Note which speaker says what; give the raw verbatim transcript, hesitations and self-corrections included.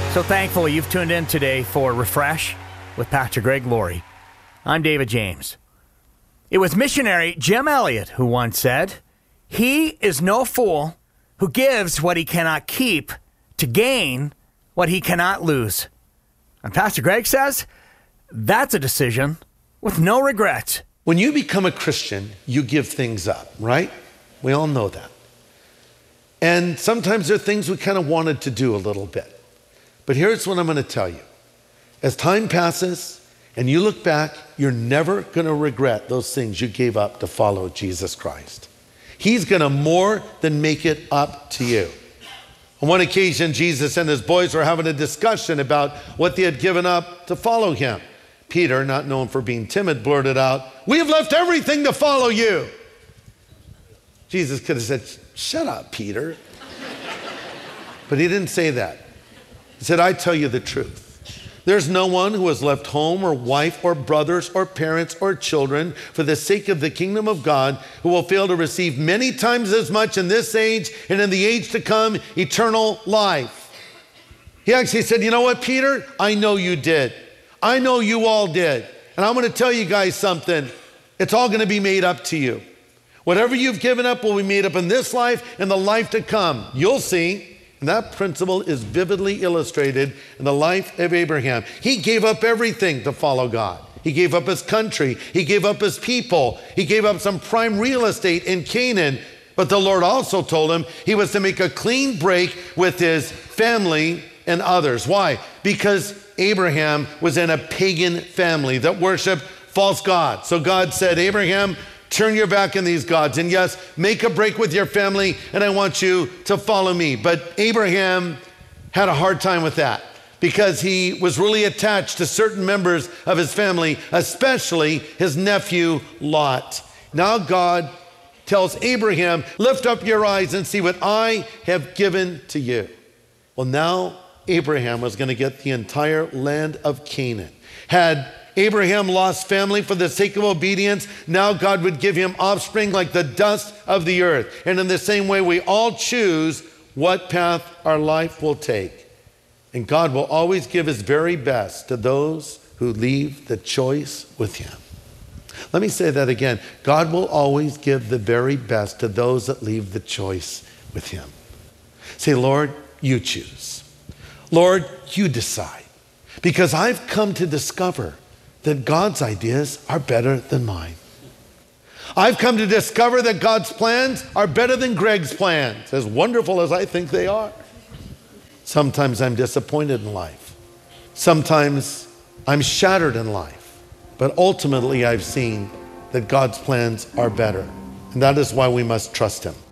Speaker 1: So thankful you've tuned in today for Refresh with Pastor Greg Laurie. I'm David James. It was missionary Jim Elliot who once said, "He is no fool who gives what he cannot keep to gain what he cannot lose." And Pastor Greg says, that's a decision with no regrets.
Speaker 2: When you become a Christian, you give things up, right? We all know that. And sometimes there are things we kind of wanted to do a little bit. But here's what I'm going to tell you. As time passes and you look back, you're never going to regret those things you gave up to follow Jesus Christ. He's going to more than make it up to you. On one occasion, Jesus and his boys were having a discussion about what they had given up to follow him. Peter, not known for being timid, blurted out, "We have left everything to follow you." Jesus could have said, "Shut up, Peter." But he didn't say that. He said, "I tell you the truth. There's no one who has left home or wife or brothers or parents or children for the sake of the kingdom of God who will fail to receive many times as much in this age and in the age to come, eternal life." He actually said, "You know what, Peter? I know you did. I know you all did. And I'm going to tell you guys something. It's all going to be made up to you. Whatever you've given up will be made up in this life and the life to come. You'll see." And that principle is vividly illustrated in the life of Abraham. He gave up everything to follow God. He gave up his country. He gave up his people. He gave up some prime real estate in Canaan. But the Lord also told him he was to make a clean break with his family and others. Why? Because Abraham was in a pagan family that worshiped false gods. So God said, "Abraham, turn your back on these gods. And yes, make a break with your family, and I want you to follow me." But Abraham had a hard time with that because he was really attached to certain members of his family, especially his nephew Lot. Now God tells Abraham, "Lift up your eyes and see what I have given to you." Well, now Abraham was going to get the entire land of Canaan. Had Abraham lost family for the sake of obedience, now God would give him offspring like the dust of the earth. And in the same way, we all choose what path our life will take. And God will always give his very best to those who leave the choice with him. Let me say that again. God will always give the very best to those that leave the choice with him. Say, "Lord, you choose. Lord, you decide." Because I've come to discover that God's ideas are better than mine. I've come to discover that God's plans are better than Greg's plans, as wonderful as I think they are. Sometimes I'm disappointed in life. Sometimes I'm shattered in life. But ultimately I've seen that God's plans are better. And that is why we must trust him.